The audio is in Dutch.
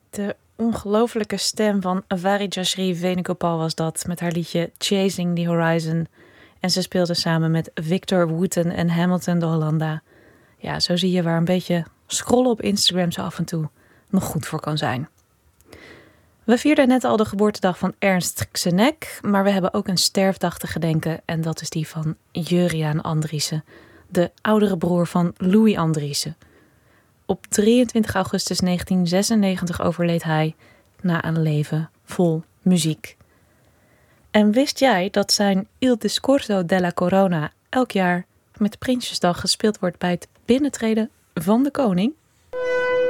De ongelofelijke stem van Varijashri Venugopal was dat, met haar liedje Chasing the Horizon. En ze speelde samen met Victor Wooten en Hamilton de Hollanda. Ja, zo zie je waar een beetje scrollen op Instagram zo af en toe nog goed voor kan zijn. We vierden net al de geboortedag van Ernst Xenek, maar we hebben ook een sterfdag te gedenken en dat is die van Juriaan Andriessen, de oudere broer van Louis Andriessen. Op 23 augustus 1996 overleed hij na een leven vol muziek. En wist jij dat zijn Il Discorso della Corona elk jaar met Prinsjesdag gespeeld wordt bij het binnentreden van de koning?